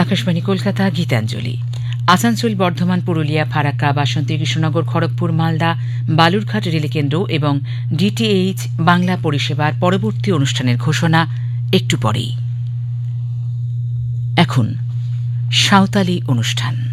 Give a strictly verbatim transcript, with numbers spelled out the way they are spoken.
আকাশবাণী কলকাতা গীতাঞ্জলি। আসানসোল, বর্ধমান, পুরুলিয়া, ফারাক্কা, বাসন্তী, কৃষ্ণনগর, খড়গপুর, মালদা, বালুরঘাট রেলকেন্দ্র এবং ডিটিএইচ বাংলা পরিষেবার পরবর্তী অনুষ্ঠানের ঘোষণা একটু পরেই। এখন সাঁওতালি অনুষ্ঠান।